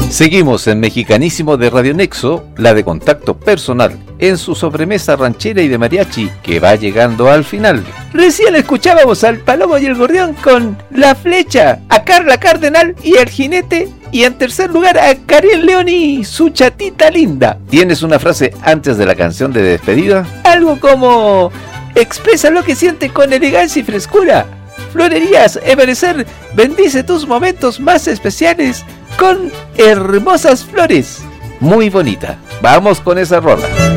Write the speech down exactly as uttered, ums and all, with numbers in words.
Seguimos en Mexicanísimo de Radio Nexo, la de contacto personal, en su sobremesa ranchera y de mariachi, que va llegando al final. Recién escuchábamos al Palomo y el Gorrión con La Flecha, a Carla Cardenal y el Jinete, y en tercer lugar a Cariel León y su chatita linda. ¿Tienes una frase antes de la canción de despedida? Algo como: expresa lo que siente con elegancia y frescura. Florerías Ebenezer bendice tus momentos más especiales con hermosas flores. Muy bonita. Vamos con esa rola.